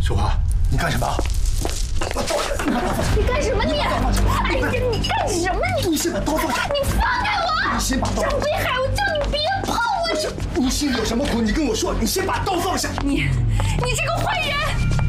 秀华，你干什么？把刀下！ 你干什么你？哎呀，你干什么你？ 你先把刀放下！ 你放开我！ 你先把刀。 张北海，我叫你别碰我！ 你心里有什么苦？你跟我说。你先把刀放下！ 你这个坏人！